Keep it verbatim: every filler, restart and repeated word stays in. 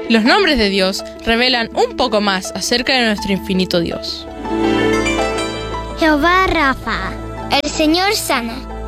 Los nombres de Dios revelan un poco más acerca de nuestro infinito Dios. Jehová Rafa, el Señor sana.